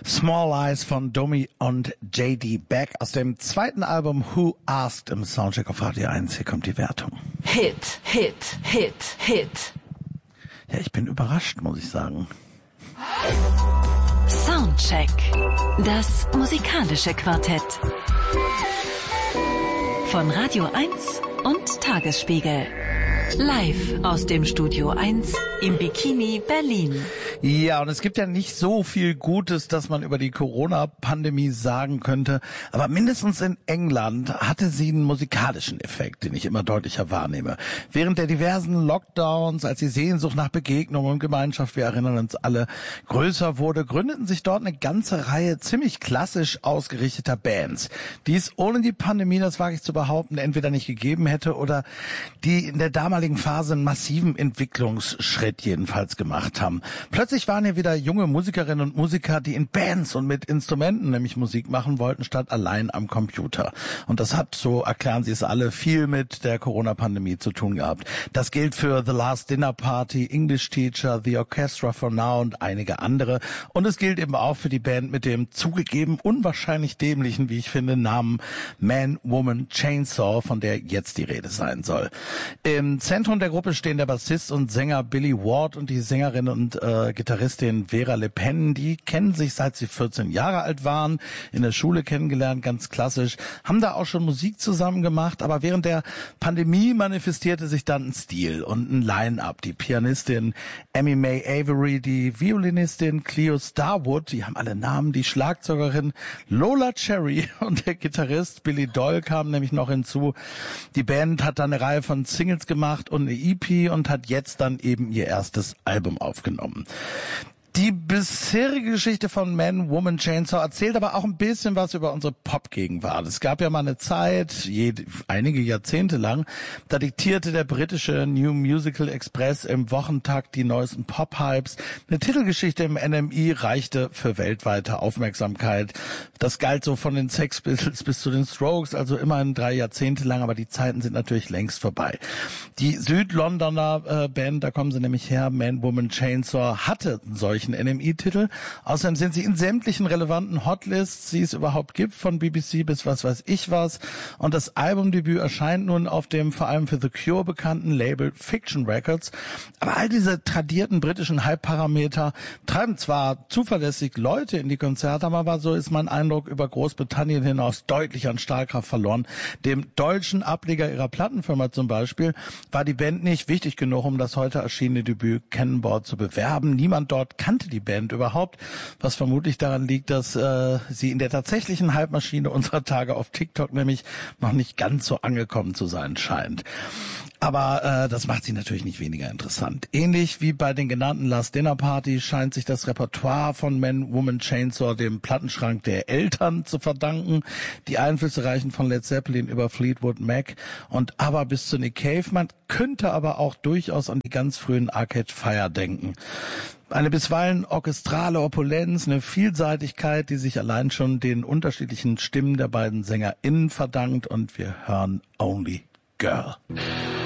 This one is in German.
Small Eyes von Domi und J.D. Beck aus dem zweiten Album Who Asked im Soundcheck auf Radio 1. Hier kommt die Wertung. Hit, Hit, Hit, Hit. Ja, ich bin überrascht, muss ich sagen. Soundcheck. Das musikalische Quartett. Von Radio 1 und Tagesspiegel. Live aus dem Studio 1 im Bikini Berlin. Ja, und es gibt ja nicht so viel Gutes, dass man über die Corona-Pandemie sagen könnte. Aber mindestens in England hatte sie einen musikalischen Effekt, den ich immer deutlicher wahrnehme. Während der diversen Lockdowns, als die Sehnsucht nach Begegnung und Gemeinschaft, wir erinnern uns alle, größer wurde, gründeten sich dort eine ganze Reihe ziemlich klassisch ausgerichteter Bands, die es ohne die Pandemie, das wage ich zu behaupten, entweder nicht gegeben hätte oder die in der damaligen Phase einen massiven Entwicklungsschritt jedenfalls gemacht haben. Plötzlich waren hier wieder junge Musikerinnen und Musiker, die in Bands und mit Instrumenten nämlich Musik machen wollten, statt allein am Computer. Und das hat, so erklären sie es alle, viel mit der Corona-Pandemie zu tun gehabt. Das gilt für The Last Dinner Party, English Teacher, The Orchestra for Now und einige andere. Und es gilt eben auch für die Band mit dem zugegeben unwahrscheinlich dämlichen, wie ich finde, Namen Man, Woman, Chainsaw, von der jetzt die Rede sein soll. Im Zentrum der Gruppe stehen der Bassist und Sänger Billy Ward und die Sängerin und Gitarristin Vera Le Pen. Die kennen sich, seit sie 14 Jahre alt waren, in der Schule kennengelernt, ganz klassisch, haben da auch schon Musik zusammen gemacht, aber während der Pandemie manifestierte sich dann ein Stil und ein Line-Up. Die Pianistin Amy May Avery, die Violinistin Cleo Starwood, die haben alle Namen, die Schlagzeugerin Lola Cherry und der Gitarrist Billy Doyle kamen nämlich noch hinzu. Die Band hat dann eine Reihe von Singles gemacht und eine EP und hat jetzt dann eben ihr erstes Album aufgenommen. Die bisherige Geschichte von Man, Woman, Chainsaw erzählt aber auch ein bisschen was über unsere Pop-Gegenwart. Es gab ja mal eine Zeit, einige Jahrzehnte lang, da diktierte der britische New Musical Express im Wochentakt die neuesten Pop-Hypes. Eine Titelgeschichte im NME reichte für weltweite Aufmerksamkeit. Das galt so von den Sex Pistols bis zu den Strokes, also immerhin 3 Jahrzehnte lang, aber die Zeiten sind natürlich längst vorbei. Die Südlondoner Band, da kommen sie nämlich her, Man, Woman, Chainsaw, hatte solche NME-Titel. Außerdem sind sie in sämtlichen relevanten Hotlists, die es überhaupt gibt, von BBC bis was weiß ich was. Und das Albumdebüt erscheint nun auf dem vor allem für The Cure bekannten Label Fiction Records. Aber all diese tradierten britischen Hype-Parameter treiben zwar zuverlässig Leute in die Konzerte, aber so ist mein Eindruck über Großbritannien hinaus deutlich an Strahlkraft verloren. Dem deutschen Ableger ihrer Plattenfirma zum Beispiel war die Band nicht wichtig genug, um das heute erschienene Debüt Cannonball zu bewerben. Niemand dort kannte die Band überhaupt, was vermutlich daran liegt, dass sie in der tatsächlichen Hype-Maschine unserer Tage auf TikTok nämlich noch nicht ganz so angekommen zu sein scheint. Aber das macht sie natürlich nicht weniger interessant. Ähnlich wie bei den genannten Last Dinner Party scheint sich das Repertoire von Man, Woman, Chainsaw dem Plattenschrank der Eltern zu verdanken. Die Einflüsse reichen von Led Zeppelin über Fleetwood Mac und ABBA bis zu Nick Cave. Man könnte aber auch durchaus an die ganz frühen Arcade Fire denken. Eine bisweilen orchestrale Opulenz, eine Vielseitigkeit, die sich allein schon den unterschiedlichen Stimmen der beiden SängerInnen verdankt, und wir hören Only Girl.